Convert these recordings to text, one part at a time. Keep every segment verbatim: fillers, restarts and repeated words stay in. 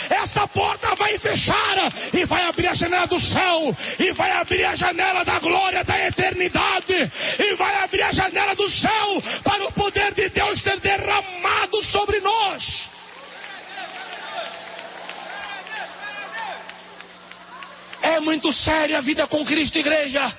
essa porta vai fechar e vai abrir a janela do céu, e vai abrir a janela da glória da eternidade, e vai abrir a janela do céu para o poder de Deus ser derramado sobre nós. É muito séria a vida com Cristo, igreja.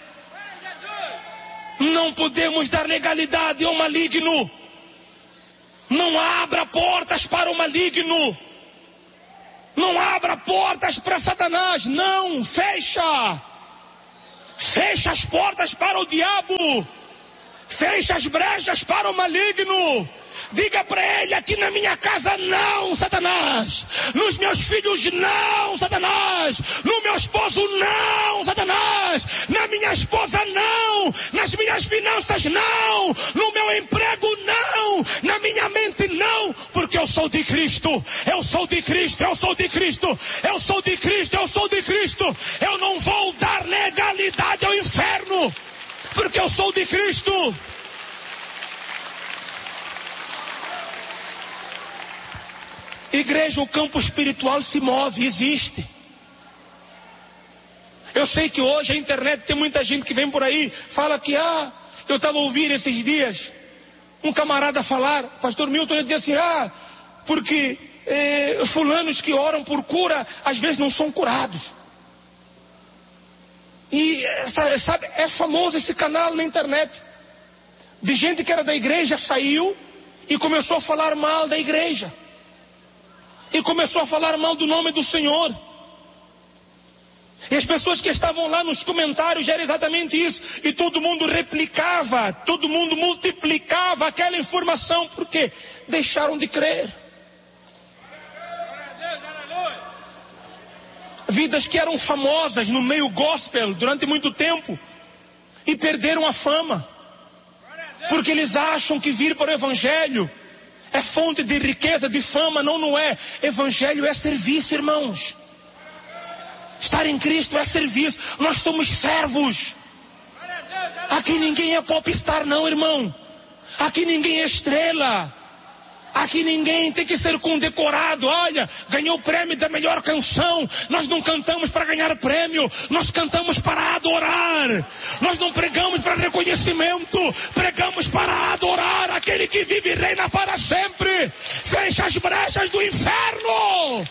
Não podemos dar legalidade ao maligno. Não abra portas para o maligno. Não abra portas para Satanás. Não, fecha. Fecha as portas para o diabo. Fecha as brechas para o maligno. Diga para ele: aqui na minha casa não, Satanás. Nos meus filhos não, Satanás. No meu esposo não, Satanás. Na minha esposa não. Nas minhas finanças não. No meu emprego não. Na minha mente não. Porque eu sou de Cristo. Eu sou de Cristo. Eu sou de Cristo. Eu sou de Cristo. Eu sou de Cristo. Eu não vou dar legalidade ao inferno. Porque eu sou de Cristo. Igreja, o campo espiritual se move, existe. Eu sei que hoje a internet tem muita gente que vem por aí, fala que, ah, eu estava ouvindo esses dias, um camarada falar, pastor Milton, ele dizia assim, ah, porque eh, fulanos que oram por cura, às vezes não são curados. E, sabe, é famoso esse canal na internet, de gente que era da igreja, saiu e começou a falar mal da igreja. E começou a falar mal do nome do Senhor. E as pessoas que estavam lá nos comentários era exatamente isso. E todo mundo replicava, todo mundo multiplicava aquela informação. Porque deixaram de crer. Vidas que eram famosas no meio gospel durante muito tempo. E perderam a fama. Porque eles acham que vir para o evangelho é fonte de riqueza, de fama. Não, não é. Evangelho é serviço, irmãos. Estar em Cristo é serviço. Nós somos servos. Aqui ninguém é popstar, não, irmão. Aqui ninguém é estrela. Aqui ninguém tem que ser condecorado. Olha, ganhou o prêmio da melhor canção. Nós não cantamos para ganhar prêmio. Nós cantamos para adorar. Nós não pregamos para reconhecimento. Pregamos para adorar aquele que vive e reina para sempre. Fecha as brechas do inferno.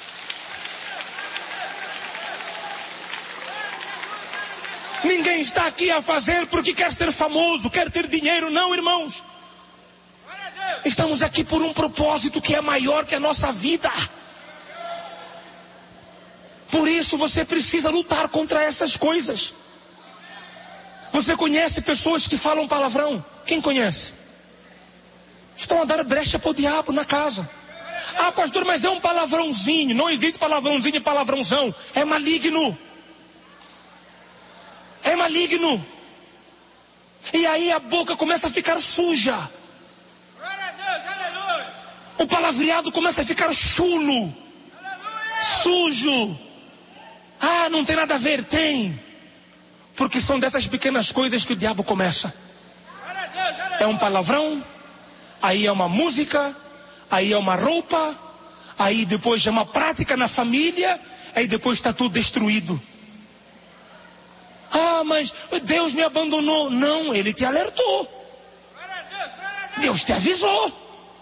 Ninguém está aqui a fazer porque quer ser famoso, quer ter dinheiro. Não, irmãos. Estamos aqui por um propósito que é maior que a nossa vida. Por isso você precisa lutar contra essas coisas. Você conhece pessoas que falam palavrão? Quem conhece? Estão a dar brecha para o diabo na casa. Ah, pastor, mas é um palavrãozinho. Não existe palavrãozinho e palavrãozão. É maligno. É maligno. E aí a boca começa a ficar suja. O palavreado começa a ficar chulo, sujo. Ah, não tem nada a ver. Tem. Porque são dessas pequenas coisas que o diabo começa. É um palavrão, aí é uma música, aí é uma roupa, aí depois é uma prática na família, aí depois está tudo destruído. Ah, mas Deus me abandonou. Não, Ele te alertou. Deus te avisou.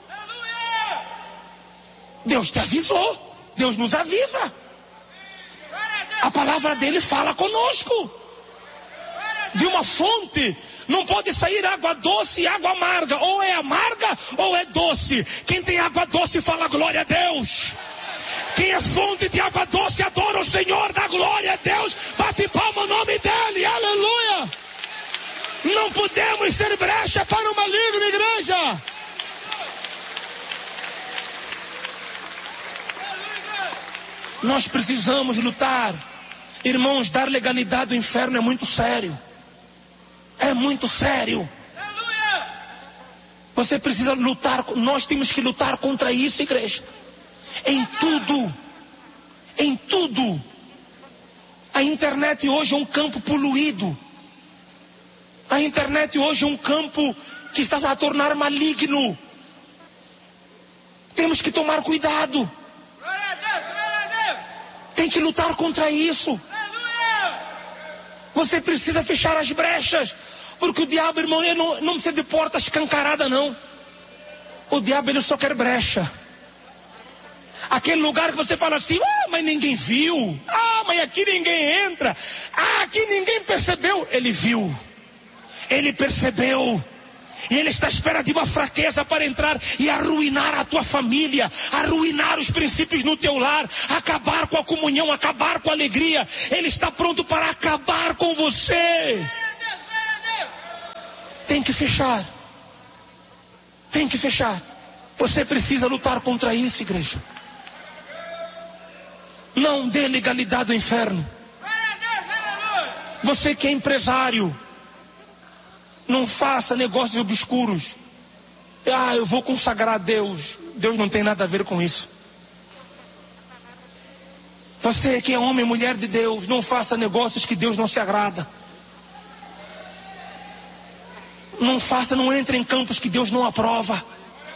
Deus te avisou. Deus nos avisa. A palavra dele fala conosco. De uma fonte não pode sair água doce e água amarga. Ou é amarga ou é doce. Quem tem água doce fala glória a Deus. Quem é fonte de água doce adora o Senhor, dá glória a Deus. Bate palma no nome dele. Aleluia. Não podemos ser brecha para o maligno, igreja. Nós precisamos lutar. Irmãos, dar legalidade ao inferno é muito sério. É muito sério. Você precisa lutar. Nós temos que lutar contra isso, igreja. Em tudo. Em tudo. A internet hoje é um campo poluído. A internet hoje é um campo que está a tornar maligno. Temos que tomar cuidado. tem que lutar contra isso. Você precisa fechar as brechas. Porque o diabo, irmão, ele não, não precisa de porta escancarada, não. O diabo, ele só quer brecha. Aquele lugar que você fala assim, ah, mas ninguém viu. Ah, mas aqui ninguém entra. Ah, aqui ninguém percebeu. Ele viu. Ele percebeu. E ele está à espera de uma fraqueza para entrar e arruinar a tua família, arruinar os princípios no teu lar, acabar com a comunhão, acabar com a alegria. Ele está pronto para acabar com você. Tem que fechar. Tem que fechar. Você precisa lutar contra isso, igreja. Não dê legalidade ao inferno. Você que é empresário, não faça negócios obscuros. Ah, eu vou consagrar a Deus. Deus não tem nada a ver com isso. Você que é homem e mulher de Deus, não faça negócios que Deus não se agrada. Não faça, não entre em campos que Deus não aprova.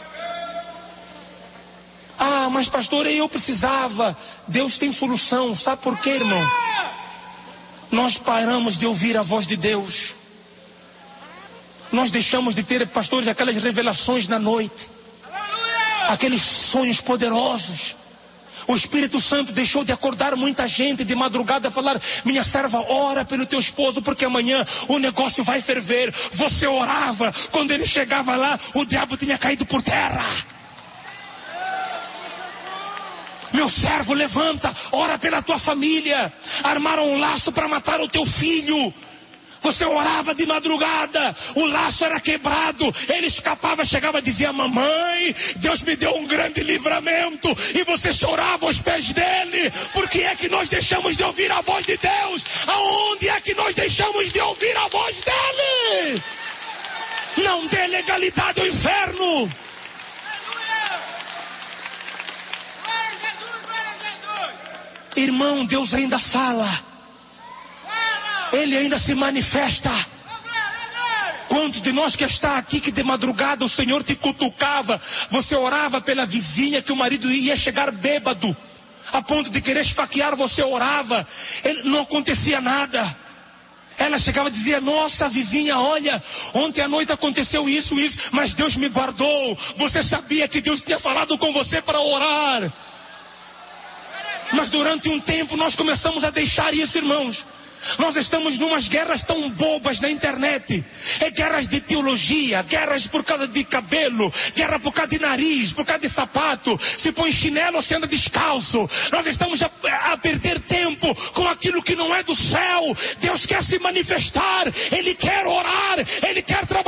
Ah, mas pastor, eu precisava. Deus tem solução. Sabe por quê, irmão? Nós paramos de ouvir a voz de Deus. Nós deixamos de ter, pastores, aquelas revelações na noite. Aqueles sonhos poderosos. O Espírito Santo deixou de acordar muita gente de madrugada a falar, minha serva, ora pelo teu esposo, porque amanhã o negócio vai ferver. Você orava, quando ele chegava lá, o diabo tinha caído por terra. Meu servo, levanta, ora pela tua família. Armaram um laço para matar o teu filho. Você orava de madrugada, o laço era quebrado, ele escapava, chegava e dizia, mamãe, Deus me deu um grande livramento, e você chorava aos pés dele. Por que é que nós deixamos de ouvir a voz de Deus? Aonde é que nós deixamos de ouvir a voz dele? Não dê legalidade ao inferno. Irmão, Deus ainda fala. Ele ainda se manifesta. Quantos de nós que está aqui que de madrugada o Senhor te cutucava, você orava pela vizinha que o marido ia chegar bêbado, a ponto de querer esfaquear, você orava, ele, não acontecia nada. Ela chegava e dizia, nossa vizinha, olha, ontem à noite aconteceu isso, isso, mas Deus me guardou. Você sabia que Deus tinha falado com você para orar. Mas durante um tempo nós começamos a deixar isso, irmãos. Nós estamos numas guerras tão bobas na internet. É guerras de teologia, guerras por causa de cabelo, guerra por causa de nariz, por causa de sapato. Se põe chinelo ou se anda descalço. Nós estamos a, a perder tempo com aquilo que não é do céu. Deus quer se manifestar, Ele quer orar, Ele quer trabalhar.